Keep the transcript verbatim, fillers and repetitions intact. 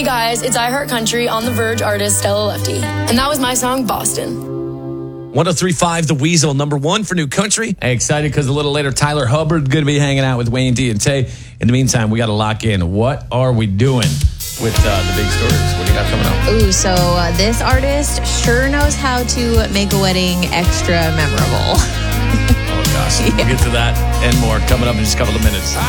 Hey guys, it's iHeartCountry on the Verge artist Stella Lefty. And that was my song, Boston. one oh three point five The Weasel, number one for new country. Hey, excited because a little later, Tyler Hubbard going to be hanging out with Wayne D and Tay. In the meantime, we got to lock in. What are we doing with uh, the big stories? What do you got coming up? Ooh, so uh, this artist sure knows how to make a wedding extra memorable. Oh, gosh. Yeah. We'll get to that and more coming up in just a couple of minutes.